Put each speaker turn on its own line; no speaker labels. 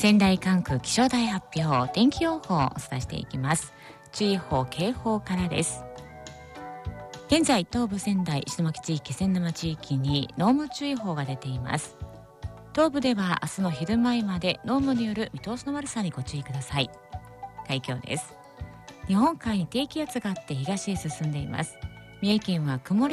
仙台管区気象台発表、天気予報をお伝えしていきます。注意報警報からです。現在東部仙台石巻地域気仙沼地域に濃霧注意報が出ています。東部では明日の昼前まで濃霧による見通しの悪さにご注意ください。海峡です。日本海に低気圧があって東へ進んでいます。三重県は曇り